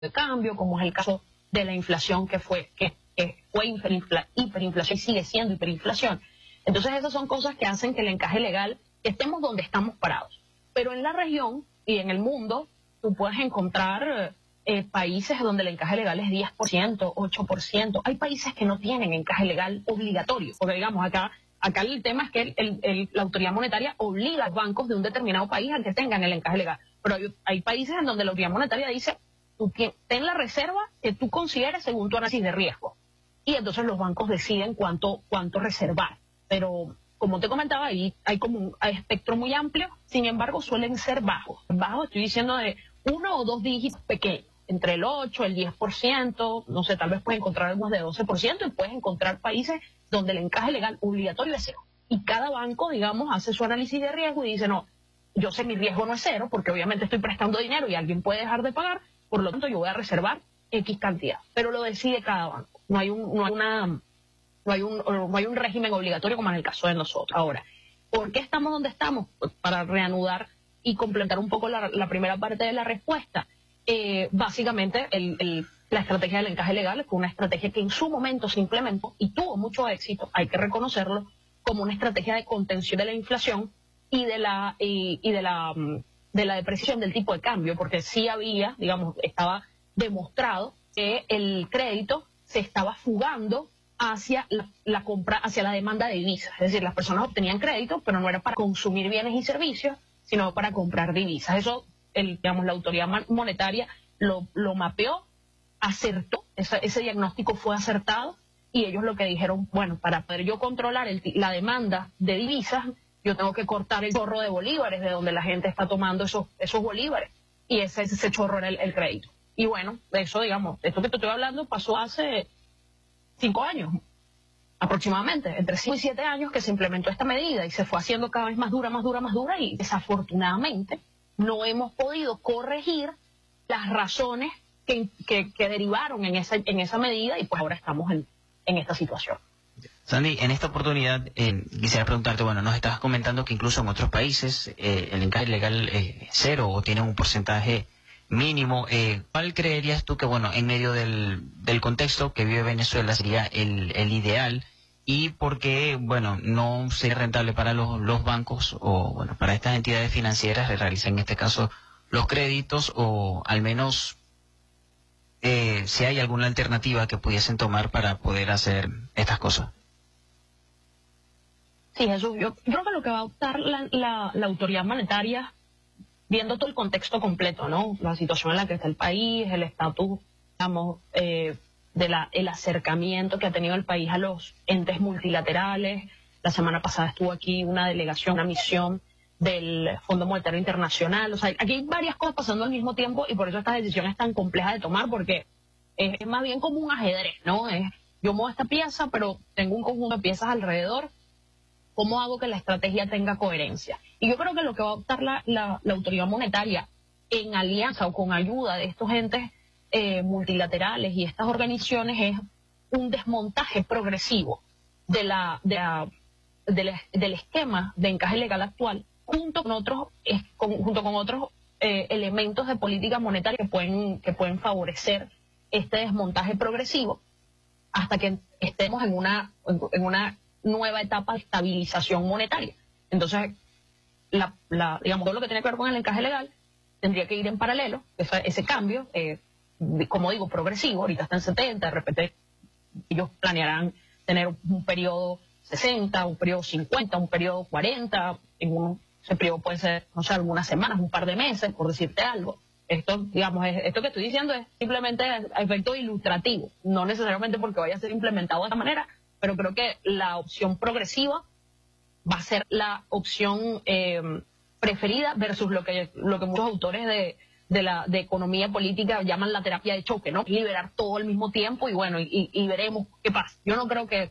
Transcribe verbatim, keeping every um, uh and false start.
de cambio, como es el caso de la inflación que fue, que, que fue hiperinfla, hiperinflación y sigue siendo hiperinflación. Entonces esas son cosas que hacen que el encaje legal, que estemos donde estamos parados. Pero en la región y en el mundo, tú puedes encontrar eh, países donde el encaje legal es diez por ciento, ocho por ciento. Hay países que no tienen encaje legal obligatorio, porque digamos acá, acá el tema es que el, el, el, la autoridad monetaria obliga a los bancos de un determinado país a que tengan el encaje legal. Pero hay, hay países en donde la autoridad monetaria dice, tú que, ten la reserva que tú consideres según tu análisis de riesgo. Y entonces los bancos deciden cuánto, cuánto reservar. Pero como te comentaba, ahí hay como un hay espectro muy amplio, sin embargo suelen ser bajos. Bajos estoy diciendo de uno o dos dígitos pequeños, entre el ocho, el diez por ciento, no sé, tal vez puedes encontrar algunos de doce por ciento y puedes encontrar países donde el encaje legal obligatorio es cero. Y cada banco, digamos, hace su análisis de riesgo y dice, no, yo sé mi riesgo no es cero, porque obviamente estoy prestando dinero y alguien puede dejar de pagar, por lo tanto yo voy a reservar X cantidad. Pero lo decide cada banco. No hay un, no hay una, no hay un, no hay un régimen obligatorio como en el caso de nosotros. Ahora, ¿por qué estamos donde estamos? Pues para reanudar y complementar un poco la, la primera parte de la respuesta. Eh, básicamente, el, el, la estrategia del encaje legal fue una estrategia que en su momento se implementó y tuvo mucho éxito, hay que reconocerlo, como una estrategia de contención de la inflación y de la, y, y de la, de la depreciación del tipo de cambio, porque sí había, digamos, estaba demostrado que el crédito se estaba fugando hacia la, la compra, hacia la demanda de divisas. Es decir, las personas obtenían crédito, pero no era para consumir bienes y servicios, sino para comprar divisas. Eso, el, digamos, la autoridad monetaria lo, lo mapeó, acertó, ese, ese diagnóstico fue acertado, y ellos lo que dijeron, bueno, para poder yo controlar el, la demanda de divisas, yo tengo que cortar el chorro de bolívares de donde la gente está tomando esos, esos bolívares, y ese, ese chorro era el, el crédito. Y bueno, eso, digamos, esto que te estoy hablando pasó hace cinco años, aproximadamente, entre cinco y siete años que se implementó esta medida y se fue haciendo cada vez más dura, más dura, más dura, y desafortunadamente no hemos podido corregir las razones que, que, que derivaron en esa, en esa medida, y pues ahora estamos en, en esta situación. Sandy, en esta oportunidad eh, quisiera preguntarte, bueno, nos estabas comentando que incluso en otros países eh, el encaje legal es cero o tiene un porcentaje mínimo. Eh, ¿Cuál creerías tú que, bueno, en medio del, del contexto que vive Venezuela sería el, el ideal? Y por qué, bueno, no sería rentable para los, los bancos o, bueno, para estas entidades financieras realizar en este caso los créditos, o al menos eh, si hay alguna alternativa que pudiesen tomar para poder hacer estas cosas. Sí, Jesús, yo creo que lo que va a optar la, la, la autoridad monetaria, viendo todo el contexto completo, ¿no? La situación en la que está el país, el estatus, digamos, eh, de la, el acercamiento que ha tenido el país a los entes multilaterales. La semana pasada estuvo aquí una delegación, una misión del Fondo Monetario Internacional. O sea, aquí hay varias cosas pasando al mismo tiempo, y por eso esta decisión es tan compleja de tomar, porque es, es más bien como un ajedrez, ¿no? Es, yo muevo esta pieza, pero tengo un conjunto de piezas alrededor. ¿Cómo hago que la estrategia tenga coherencia? Y yo creo que lo que va a optar la, la, la autoridad monetaria en alianza o con ayuda de estos entes eh, multilaterales y estas organizaciones es un desmontaje progresivo de la, de la, de la, del esquema de encaje legal actual, junto con otros, eh, con, junto con otros eh, elementos de política monetaria que pueden, que pueden favorecer este desmontaje progresivo, hasta que estemos en una, en una nueva etapa de estabilización monetaria. Entonces, la, la, digamos, todo lo que tiene que ver con el encaje legal tendría que ir en paralelo, ese, ese cambio, eh, como digo, progresivo. Ahorita está en setenta, de repente ellos planearán tener un periodo sesenta, un periodo cincuenta, un periodo cuarenta, en un, ese periodo puede ser, no sé, algunas semanas, un par de meses, por decirte algo. Esto, digamos, es, esto que estoy diciendo es simplemente a efecto ilustrativo, no necesariamente porque vaya a ser implementado de esta manera, pero creo que la opción progresiva va a ser la opción eh, preferida versus lo que, lo que muchos autores de, de, la, de economía política llaman la terapia de choque, ¿no? Liberar todo al mismo tiempo y bueno, y, y veremos qué pasa. Yo no creo que